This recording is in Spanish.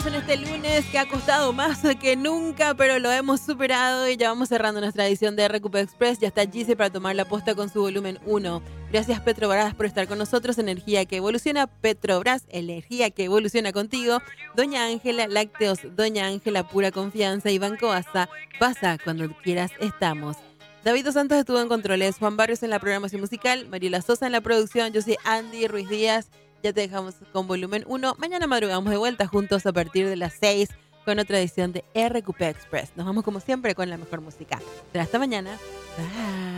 estamos en este lunes que ha costado más que nunca, pero lo hemos superado y ya vamos cerrando nuestra edición de RQP Express. Ya está Gise para tomar la posta con su volumen 1. Gracias Petrobras por estar con nosotros. Energía que evoluciona. Petrobras, energía que evoluciona contigo. Doña Ángela, Lácteos, Doña Ángela, pura confianza. Y Banco Asa, pasa cuando quieras, estamos. David Dos Santos estuvo en controles, Juan Barrios en la programación musical, Mariela Sosa en la producción, yo soy Andy Ruiz Díaz. Ya te dejamos con volumen 1. Mañana madrugamos de vuelta juntos a partir de las 6 con otra edición de RQP Express. Nos vamos como siempre con la mejor música. Será hasta mañana. Bye.